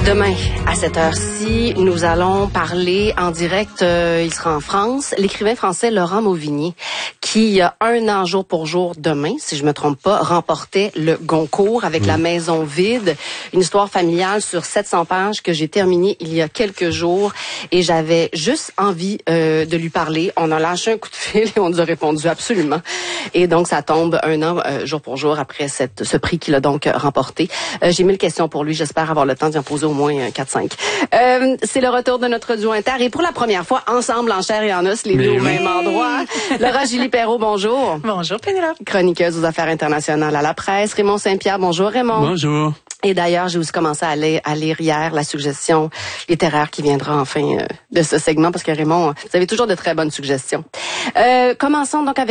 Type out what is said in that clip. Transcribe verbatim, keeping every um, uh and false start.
Demain, à cette heure-ci, nous allons parler en direct, euh, il sera en France, l'écrivain français Laurent Mauvigny, qui, il y a un an jour pour jour demain, si je me trompe pas, remportait le Goncourt avec mmh. La Maison vide, une histoire familiale sur sept cents pages que j'ai terminée il y a quelques jours et j'avais juste envie euh, de lui parler. On a lâché un coup de fil et on nous a répondu absolument. Et donc, ça tombe un an euh, jour pour jour après cette, ce prix qu'il a donc remporté. Euh, j'ai mille questions pour lui, j'espère avoir le temps d'y en poser au moins quatre cinq. Euh, c'est le retour de notre duo inter et pour la première fois, ensemble, en chair et en os, les Mais deux oui. au même endroit. Laura Julie Perrault, bonjour. Bonjour, Pénélope. Chroniqueuse aux affaires internationales à la presse. Raymond Saint-Pierre, bonjour Raymond. Bonjour. Et d'ailleurs, j'ai aussi commencé à lire, à lire hier la suggestion littéraire qui viendra enfin euh, de ce segment parce que Raymond, vous avez toujours de très bonnes suggestions. Euh, commençons donc avec